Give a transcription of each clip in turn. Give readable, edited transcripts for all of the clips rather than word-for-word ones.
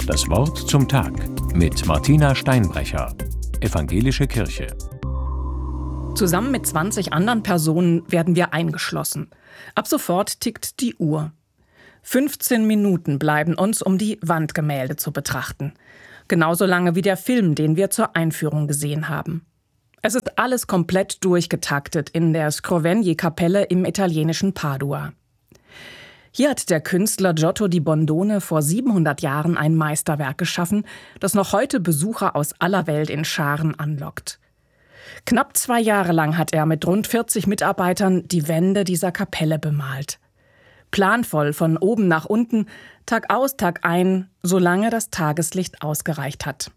Das Wort zum Tag mit Martina Steinbrecher, Evangelische Kirche. Zusammen mit 20 anderen Personen werden wir eingeschlossen. Ab sofort tickt die Uhr. 15 Minuten bleiben uns, um die Wandgemälde zu betrachten. Genauso lange wie der Film, den wir zur Einführung gesehen haben. Es ist alles komplett durchgetaktet in der Scrovegni-Kapelle im italienischen Padua. Hier hat der Künstler Giotto di Bondone vor 700 Jahren ein Meisterwerk geschaffen, das noch heute Besucher aus aller Welt in Scharen anlockt. Knapp 2 Jahre lang hat er mit rund 40 Mitarbeitern die Wände dieser Kapelle bemalt. Planvoll von oben nach unten, Tag aus, Tag ein, solange das Tageslicht ausgereicht hat.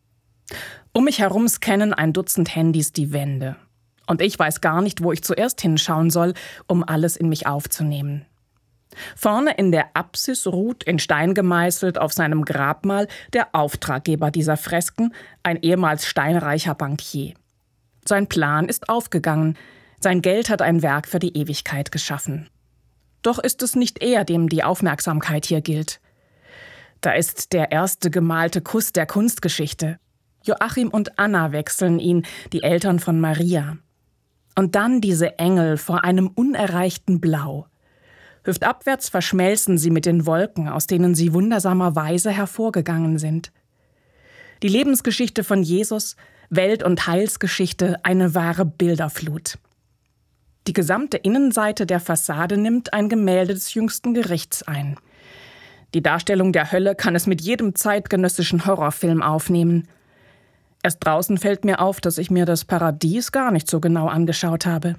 Um mich herum scannen ein Dutzend Handys die Wände. Und ich weiß gar nicht, wo ich zuerst hinschauen soll, um alles in mich aufzunehmen. Vorne in der Apsis ruht, in Stein gemeißelt, auf seinem Grabmal der Auftraggeber dieser Fresken, ein ehemals steinreicher Bankier. Sein Plan ist aufgegangen. Sein Geld hat ein Werk für die Ewigkeit geschaffen. Doch ist es nicht er, dem die Aufmerksamkeit hier gilt. Da ist der erste gemalte Kuss der Kunstgeschichte. Joachim und Anna wechseln ihn, die Eltern von Maria. Und dann diese Engel vor einem unerreichten Blau. Hüftabwärts verschmelzen sie mit den Wolken, aus denen sie wundersamerweise hervorgegangen sind. Die Lebensgeschichte von Jesus, Welt- und Heilsgeschichte, eine wahre Bilderflut. Die gesamte Innenseite der Fassade nimmt ein Gemälde des jüngsten Gerichts ein. Die Darstellung der Hölle kann es mit jedem zeitgenössischen Horrorfilm aufnehmen. Erst draußen fällt mir auf, dass ich mir das Paradies gar nicht so genau angeschaut habe.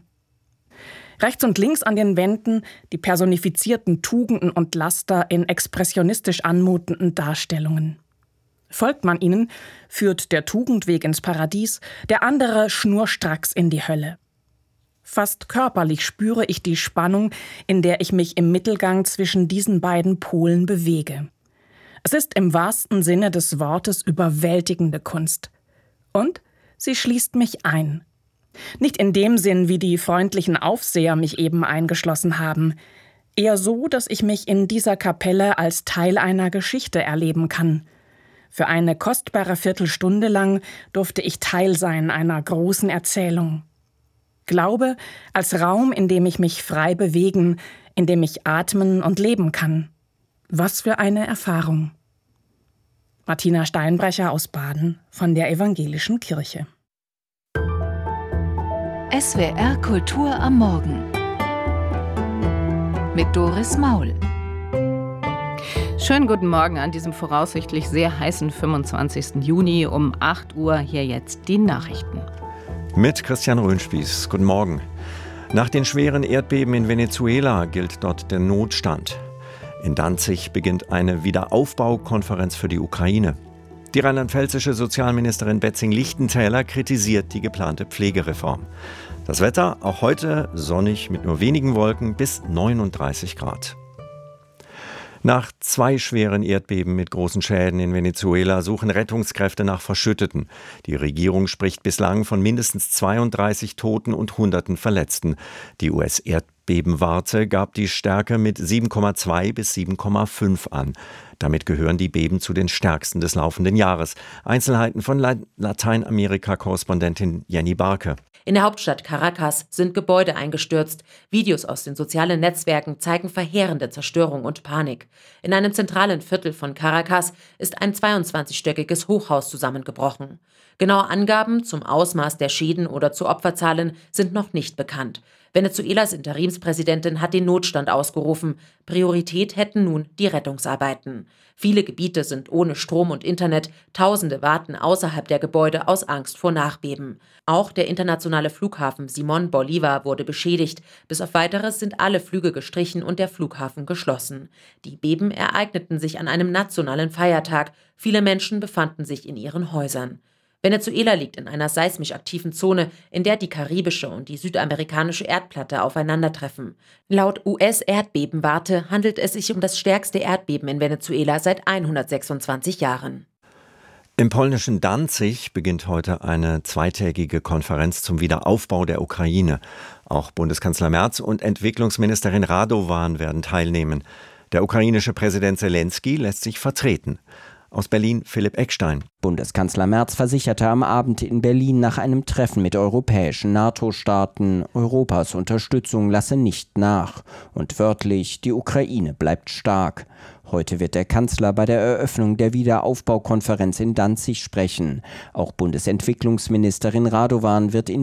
Rechts und links an den Wänden die personifizierten Tugenden und Laster in expressionistisch anmutenden Darstellungen. Folgt man ihnen, führt der Tugendweg ins Paradies, der andere schnurstracks in die Hölle. Fast körperlich spüre ich die Spannung, in der ich mich im Mittelgang zwischen diesen beiden Polen bewege. Es ist im wahrsten Sinne des Wortes überwältigende Kunst. Und sie schließt mich ein. Nicht in dem Sinn, wie die freundlichen Aufseher mich eben eingeschlossen haben. Eher so, dass ich mich in dieser Kapelle als Teil einer Geschichte erleben kann. Für eine kostbare Viertelstunde lang durfte ich Teil sein einer großen Erzählung. Glaube als Raum, in dem ich mich frei bewegen, in dem ich atmen und leben kann. Was für eine Erfahrung. Martina Steinbrecher aus Baden von der Evangelischen Kirche. SWR Kultur am Morgen mit Doris Maul. Schönen guten Morgen an diesem voraussichtlich sehr heißen 25. Juni um 8 Uhr. Hier jetzt die Nachrichten. Mit Christian Röhnspieß. Guten Morgen. Nach den schweren Erdbeben in Venezuela gilt dort der Notstand. In Danzig beginnt eine Wiederaufbaukonferenz für die Ukraine. Die rheinland-pfälzische Sozialministerin Betzing-Lichtentäler kritisiert die geplante Pflegereform. Das Wetter auch heute sonnig mit nur wenigen Wolken bis 39 Grad. Nach 2 schweren Erdbeben mit großen Schäden in Venezuela suchen Rettungskräfte nach Verschütteten. Die Regierung spricht bislang von mindestens 32 Toten und Hunderten Verletzten. Die US-Erdbebenwarte gab die Stärke mit 7,2 bis 7,5 an. Damit gehören die Beben zu den stärksten des laufenden Jahres. Einzelheiten von Lateinamerika-Korrespondentin Jenny Barke. In der Hauptstadt Caracas sind Gebäude eingestürzt. Videos aus den sozialen Netzwerken zeigen verheerende Zerstörung und Panik. In einem zentralen Viertel von Caracas ist ein 22-stöckiges Hochhaus zusammengebrochen. Genaue Angaben zum Ausmaß der Schäden oder zu Opferzahlen sind noch nicht bekannt. Venezuelas Interimspräsidentin hat den Notstand ausgerufen. Priorität hätten nun die Rettungsarbeiten. Viele Gebiete sind ohne Strom und Internet. Tausende warten außerhalb der Gebäude aus Angst vor Nachbeben. Auch der internationale Flughafen Simón Bolívar wurde beschädigt. Bis auf Weiteres sind alle Flüge gestrichen und der Flughafen geschlossen. Die Beben ereigneten sich an einem nationalen Feiertag. Viele Menschen befanden sich in ihren Häusern. Venezuela liegt in einer seismisch aktiven Zone, in der die karibische und die südamerikanische Erdplatte aufeinandertreffen. Laut US-Erdbebenwarte handelt es sich um das stärkste Erdbeben in Venezuela seit 126 Jahren. Im polnischen Danzig beginnt heute eine zweitägige Konferenz zum Wiederaufbau der Ukraine. Auch Bundeskanzler Merz und Entwicklungsministerin Radovan werden teilnehmen. Der ukrainische Präsident Selenskyj lässt sich vertreten. Aus Berlin Philipp Eckstein. Bundeskanzler Merz versicherte am Abend in Berlin nach einem Treffen mit europäischen NATO-Staaten, Europas Unterstützung lasse nicht nach. Und wörtlich, die Ukraine bleibt stark. Heute wird der Kanzler bei der Eröffnung der Wiederaufbaukonferenz in Danzig sprechen. Auch Bundesentwicklungsministerin Radovan wird in